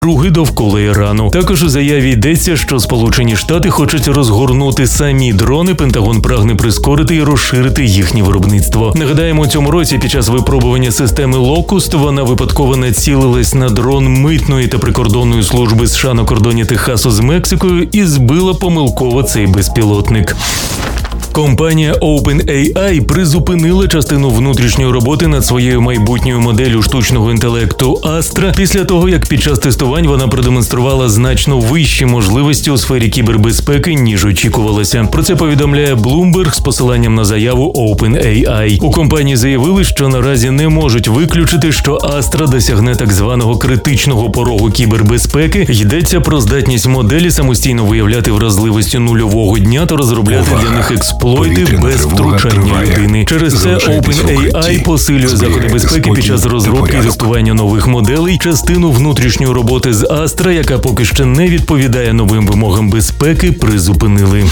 Руги довкола Ірану. Також у заяві йдеться, що Сполучені Штати хочуть розгорнути самі дрони. Пентагон прагне прискорити і розширити їхнє виробництво. Нагадаємо, у цьому році під час випробування системи «Локуст» вона випадково націлилась на дрон митної та прикордонної служби США на кордоні Техасу з Мексикою і збила помилково цей безпілотник. Компанія OpenAI призупинила частину внутрішньої роботи над своєю майбутньою моделлю штучного інтелекту Astra після того, як під час тестувань вона продемонструвала значно вищі можливості у сфері кібербезпеки, ніж очікувалося. Про це повідомляє Bloomberg з посиланням на заяву OpenAI. У компанії заявили, що наразі не можуть виключити, що Astra досягне так званого критичного порогу кібербезпеки. Йдеться про здатність моделі самостійно виявляти вразливості нульового дня та розробляти для них експлойти без втручання людини. Через це OpenAI посилює заходи безпеки під час розробки і тестування нових моделей. Частину внутрішньої роботи з Astra, яка поки що не відповідає новим вимогам безпеки, призупинили.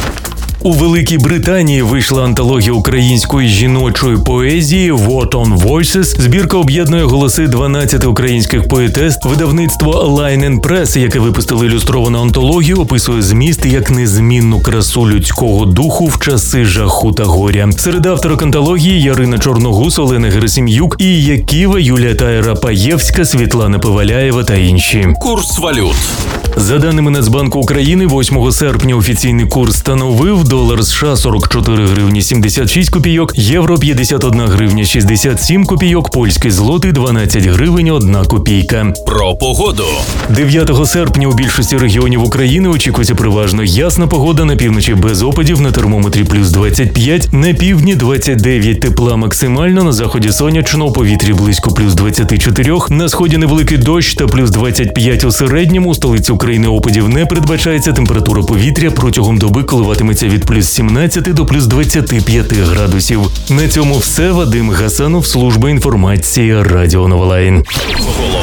У Великій Британії вийшла антологія української жіночої поезії «What on Voices». Збірка об'єднує голоси 12 українських поетес. Видавництво Line & Press, яке випустило ілюстровану антологію, описує зміст як незмінну красу людського духу в часи жаху та горя. Серед авторок антології Ярина Чорногуз, Олена Герасим'юк, Ія Ківа, Юлія Тайра-Паєвська, Світлана Пиваляєва та інші. Курс валют. За даними Нацбанку України, 8 серпня офіційний курс становив долар США 44 гривні 76 копійок, євро 51 гривня 67 копійок, польський злотий 12 гривень 1 копійка. Про погоду. 9 серпня у більшості регіонів України очікується переважно ясна погода, на півночі без опадів, на термометрі плюс 25, на півдні 29 тепла максимально, на заході сонячно, у повітрі близько плюс 24, на сході невеликий дощ та плюс 25 у середньому, у столиці України опадів не передбачається, температура повітря протягом доби коливатиметься від плюс 17 до плюс 25 градусів. На цьому все. Вадим Гасанов, служба інформації Радіо Новолайн.